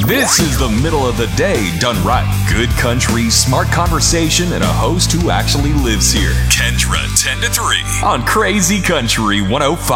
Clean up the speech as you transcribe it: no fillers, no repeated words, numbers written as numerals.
This is the middle of the day done right. Good country, smart conversation, and a host who actually lives here. Kendra 10 to 3 on Crazy Country 105.